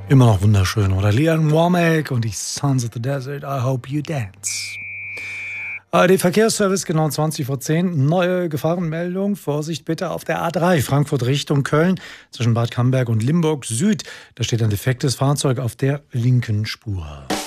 Immer noch wunderschön, oder? Leon Womack und die Sons of the Desert, I Hope You Dance. ARD Verkehrsservice, genau 20 vor 10. Neue Gefahrenmeldung. Vorsicht bitte auf der A3 Frankfurt Richtung Köln zwischen Bad Camberg und Limburg Süd. Da steht ein defektes Fahrzeug auf der linken Spur.